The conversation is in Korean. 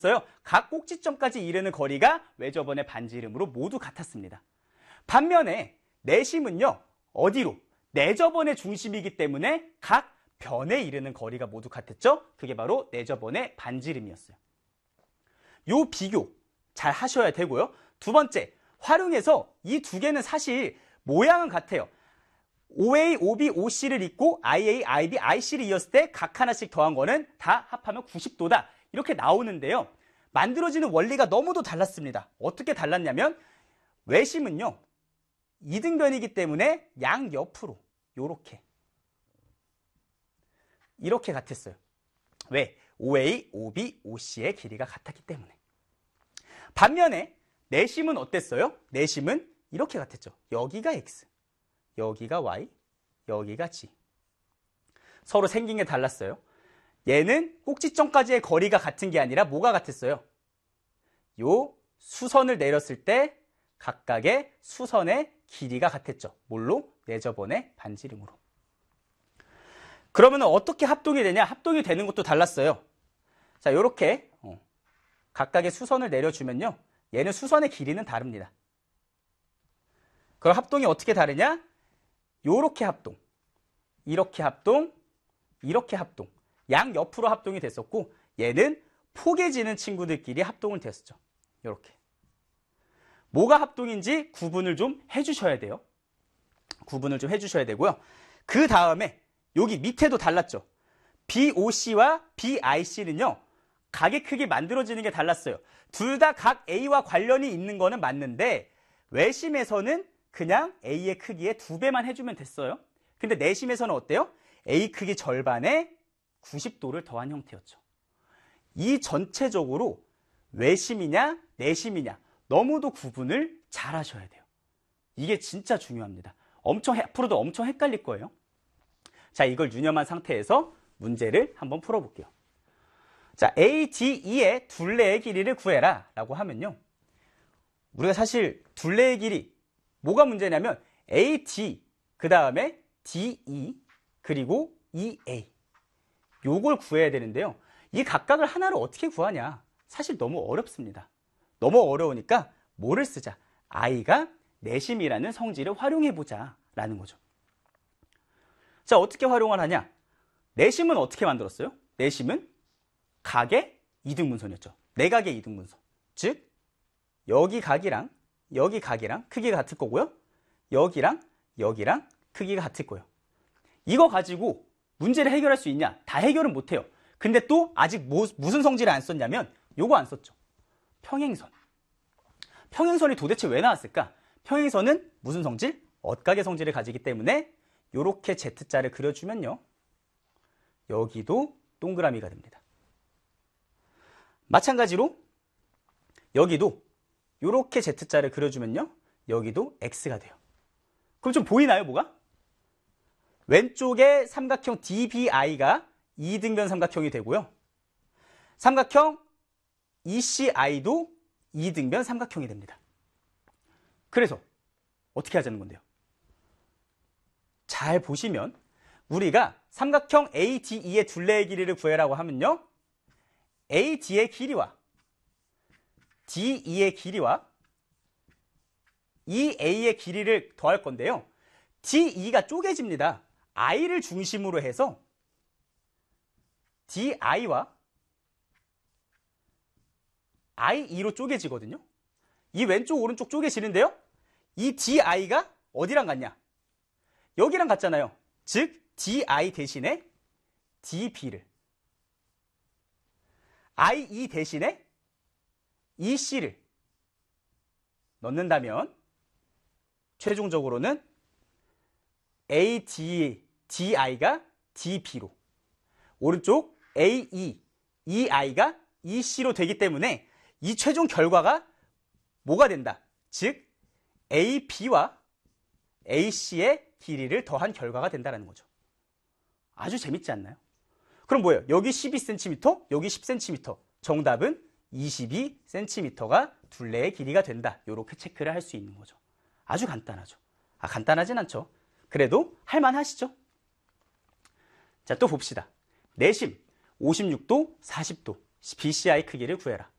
각 꼭지점까지 이르는 거리가 외접원의 반지름으로 모두 같았습니다. 반면에 내심은요, 어디로? 내접원의 중심이기 때문에 각 변에 이르는 거리가 모두 같았죠? 그게 바로 내접원의 반지름이었어요. 요 비교 잘 하셔야 되고요. 두 번째, 활용해서 이 두 개는 사실 모양은 같아요. OA, OB, OC를 잇고 IA, IB, IC를 이었을 때 각 하나씩 더한 거는 다 합하면 90도다. 이렇게 나오는데요. 만들어지는 원리가 너무도 달랐습니다. 어떻게 달랐냐면 외심은요, 이등변이기 때문에 양옆으로 이렇게 같았어요. 왜? OA, OB, OC의 길이가 같았기 때문에. 반면에 내심은 어땠어요? 내심은 이렇게 같았죠. 여기가 X, 여기가 Y, 여기가 G. 서로 생긴 게 달랐어요. 얘는 꼭지점까지의 거리가 같은 게 아니라 뭐가 같았어요? 요 수선을 내렸을 때 각각의 수선의 길이가 같았죠. 뭘로? 내접원의 반지름으로. 그러면 어떻게 합동이 되냐? 합동이 되는 것도 달랐어요. 자, 요렇게 각각의 수선을 내려주면요, 얘는 수선의 길이는 다릅니다. 그럼 합동이 어떻게 다르냐? 요렇게 합동, 이렇게 합동, 이렇게 합동, 양옆으로 합동이 됐었고, 얘는 포개지는 친구들끼리 합동을 됐었죠. 요렇게. 뭐가 합동인지 구분을 좀 해주셔야 돼요. 구분을 좀 해주셔야 되고요. 그 다음에 여기 밑에도 달랐죠. BOC와 BIC는요, 각의 크기 만들어지는 게 달랐어요. 둘 다 각 A와 관련이 있는 거는 맞는데 외심에서는 그냥 A의 크기의 2배만 해주면 됐어요. 근데 내심에서는 어때요? A 크기 절반에 90도를 더한 형태였죠. 이 전체적으로 외심이냐 내심이냐 너무도 구분을 잘 하셔야 돼요. 이게 진짜 중요합니다. 앞으로도 엄청 헷갈릴 거예요. 자, 이걸 유념한 상태에서 문제를 한번 풀어볼게요. 자, ADE의 둘레의 길이를 구해라 라고 하면요, 우리가 사실 둘레의 길이 뭐가 문제냐면 AD, 그 다음에 DE, 그리고 EA 요걸 구해야 되는데요. 이 각각을 하나로 어떻게 구하냐? 사실 너무 어렵습니다. 너무 어려우니까 뭐를 쓰자? I가 내심이라는 성질을 활용해보자 라는 거죠. 자, 어떻게 활용을 하냐? 내심은 어떻게 만들었어요? 내심은 각의 이등분선이었죠. 내각의 이등분선. 즉 여기 각이랑 여기 각이랑 크기가 같을 거고요. 여기랑 여기랑 크기가 같을 거예요. 이거 가지고 문제를 해결할 수 있냐? 다 해결은 못해요. 근데 또 아직 무슨 성질을 안 썼냐면 요거 안 썼죠. 평행선. 평행선이 도대체 왜 나왔을까? 평행선은 무슨 성질? 엇각의 성질을 가지기 때문에 요렇게 Z자를 그려주면요, 여기도 동그라미가 됩니다. 마찬가지로 여기도 요렇게 Z자를 그려주면요, 여기도 X가 돼요. 그럼 좀 보이나요, 뭐가? 왼쪽에 삼각형 DBI가 이등변 삼각형이 되고요, 삼각형 ECI도 이등변 삼각형이 됩니다. 그래서 어떻게 하자는 건데요? 잘 보시면 우리가 삼각형 ADE의 둘레의 길이를 구해라고 하면요, AD의 길이와 DE의 길이와 EA의 길이를 더할 건데요, DE가 쪼개집니다. I를 중심으로 해서 DI와 IE로 쪼개지거든요. 이 왼쪽 오른쪽 쪼개지는데요, 이 DI가 어디랑 같냐? 여기랑 같잖아요. 즉 DI 대신에 DB를, IE 대신에 EC를 넣는다면 최종적으로는 ADI가 DB로, 오른쪽 AE, EI가 EC로 되기 때문에 이 최종 결과가 뭐가 된다? 즉 AB와 AC의 길이를 더한 결과가 된다는 거죠. 아주 재밌지 않나요? 그럼 뭐예요? 여기 12cm, 여기 10cm. 정답은 22cm가 둘레의 길이가 된다. 이렇게 체크를 할 수 있는 거죠. 아주 간단하죠. 간단하진 않죠. 그래도 할만하시죠? 자, 또 봅시다. 내심 56도, 40도 BCI 크기를 구해라.